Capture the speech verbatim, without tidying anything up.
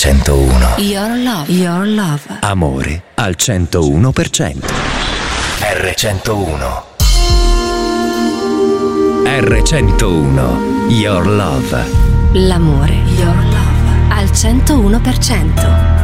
centouno. Your love. Your love. Amore al centouno per cento. erre centouno. erre centouno. Your love. L'amore. Your love. Al centouno per cento.